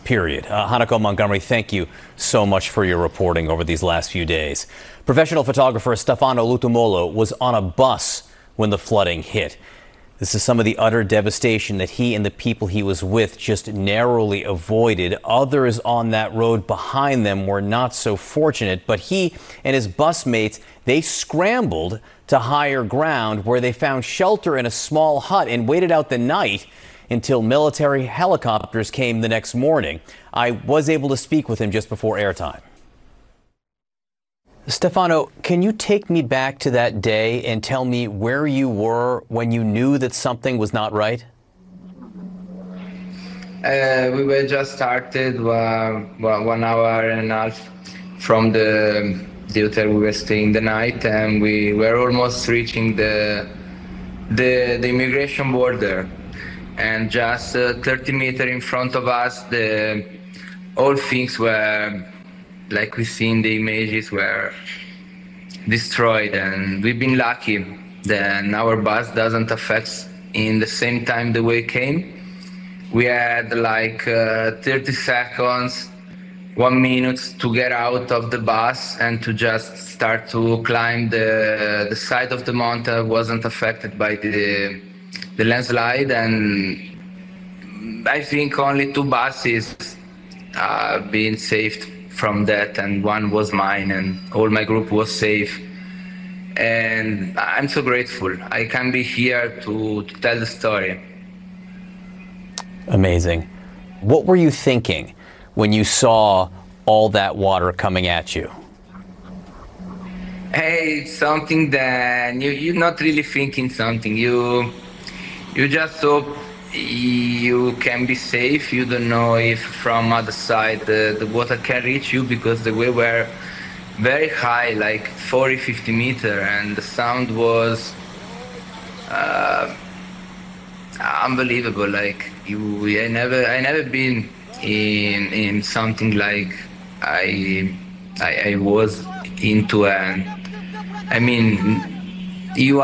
period. Hanako Montgomery, thank you so much for your reporting over these last few days. Professional photographer Stefano Lutumolo was on a bus when the flooding hit. This is some of the utter devastation that he and the people he was with just narrowly avoided. Others on that road behind them were not so fortunate, but he and his bus mates, they scrambled to higher ground where they found shelter in a small hut and waited out the night until military helicopters came the next morning. I was able to speak with him just before airtime. Stefano, can you take me back to that day and tell me where you were when you knew that something was not right? We were just started 1 hour and a half from the hotel we were staying the night, and we were almost reaching the immigration border. And just 30 meters in front of us, all things were, like we see in the images, were destroyed. And we've been lucky that our bus doesn't affect in the same time the way it came. We had like 30 seconds, 1 minute to get out of the bus and to just start to climb the side of the mountain. Wasn't affected by the landslide, and I think only 2 buses being saved from that, and one was mine, and all my group was safe. And I'm so grateful I can be here to tell the story. Amazing. What were you thinking when you saw all that water coming at you? Hey, it's something that you're not really thinking something. You just hope you can be safe. You don't know if from other side the water can reach you, because the wave were very high, like 40-50 meters, and the sound was unbelievable. Like I never been in something like I was into, and I mean, you